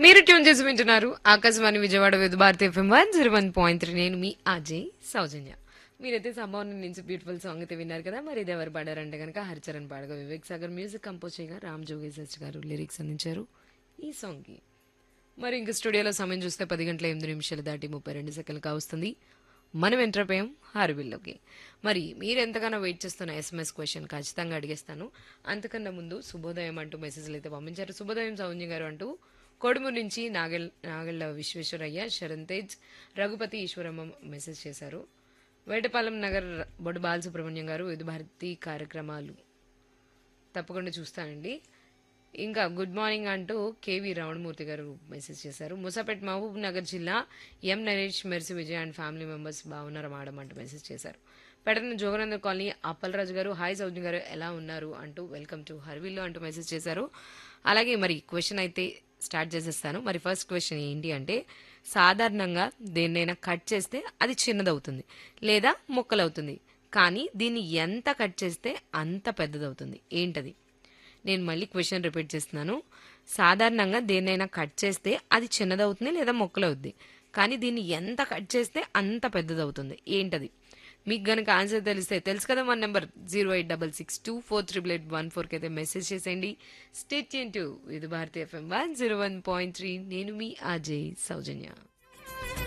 మీరు ట్యూన్ చేసి వింటున్నారు ఆకాశవాణి విజయవాడ విత్ భారతి ఎఫ్ఎం 101.3. నేను మీ అజయ్ సౌజన్య. మీరైతే సంభవన నుంచి బ్యూటిఫుల్ సాంగ్ అయితే విన్నారు కదా. మరి ఇది ఎవరు పాడారంటే కనుక హరిచరణ్ పాడగా, వివేక్ సాగర్ మ్యూజిక్ కంపోజ్ చేయగా, రామ్ జోగేశ్ గారు లిరిక్స్ అందించారు ఈ సాంగ్కి. మరి ఇంక స్టూడియోలో సమయం చూస్తే 10 గంటల 8 నిమిషాలు దాటి 32 సెకండ్లు కావస్తుంది. మనం ఎంటర్ అయ్యాం హార్విల్లోకి. మరి మీరు ఎంతగానో వెయిట్ చేస్తున్న ఎస్ఎంఎస్ క్వశ్చన్ ఖచ్చితంగా అడిగేస్తాను. అంతకన్నా ముందు శుభోదయం అంటూ మెసేజ్లు అయితే పంపించారు. శుభోదయం సౌజన్య గారు అంటూ కొడుమూరు నుంచి నాగళ్ళ విశ్వేశ్వరయ్య, శరణ్ తేజ్, రఘుపతి ఈశ్వరమ్మ మెసేజ్ చేశారు. వేటపాలెం నగర్ బొడ్డు బాలసుబ్రహ్మణ్యం గారు, విధు భారతి కార్యక్రమాలు తప్పకుండా చూస్తానండి. ఇంకా గుడ్ మార్నింగ్ అంటూ కేవి రమణమూర్తి గారు మెసేజ్ చేశారు. ముసాపేట్ మహబూబ్ నగర్ జిల్లా ఎం Naresh, mercy Vijay and family members బాగున్నారు మేడం అంటూ మెసేజ్ చేశారు. పెడన జోగనందర్ కాలనీ అప్పలరాజు గారు, హాయ్ సౌజన్య గారు ఎలా ఉన్నారు అంటూ వెల్కమ్ టు హర్విల్లో అంటూ మెసేజ్ చేశారు. అలాగే మరి క్వశ్చన్ అయితే స్టార్ట్ చేసేస్తాను. మరి ఫస్ట్ క్వశ్చన్ ఏంటి అంటే, సాధారణంగా దేన్నైనా కట్ చేస్తే అది చిన్నదవుతుంది లేదా ముక్కలవుతుంది, కానీ దీన్ని ఎంత కట్ చేస్తే అంత పెద్దదవుతుంది, ఏంటది? నేను మళ్ళీ క్వశ్చన్ రిపీట్ చేస్తున్నాను. సాధారణంగా దేన్నైనా కట్ చేస్తే అది చిన్నదవుతుంది లేదా మొక్కలవుద్ది, కానీ దీన్ని ఎంత కట్ చేస్తే అంత పెద్దదవుతుంది, ఏంటది? మీకు గనక ఆన్సర్ తెలిస్తే తెలుసు కదా, మన నెంబర్ 08662438814కి అయితే మెసేజ్ చేసేయండి. State tune to Vidhu Bharati FM 101.3. నేను మీ అజయ్ సౌజన్య.